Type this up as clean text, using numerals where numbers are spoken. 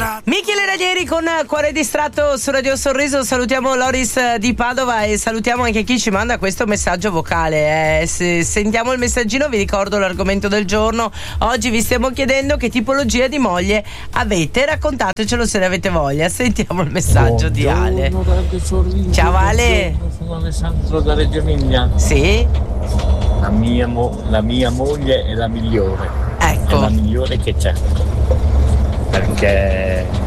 Michele Ranieri con Cuore distratto su Radio Sorriso. Salutiamo Loris di Padova e salutiamo anche chi ci manda questo messaggio vocale. Se sentiamo il messaggino vi ricordo l'argomento del giorno. Oggi vi stiamo chiedendo che tipologia di moglie avete, raccontatecelo se ne avete voglia. Sentiamo il messaggio di Ale. Ciao Ale. Sono Alessandro da Reggio Emilia. Sì. La mia moglie è la migliore. Ecco. È la migliore che c'è. Perché